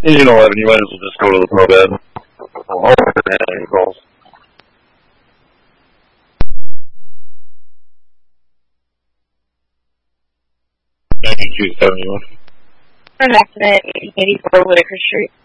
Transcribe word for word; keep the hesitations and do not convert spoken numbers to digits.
You know, Evan, you might as well just go to the pro bed. I'll any calls. ninety-two seventy-one. An accident, eighty eighty-four Whitaker Street.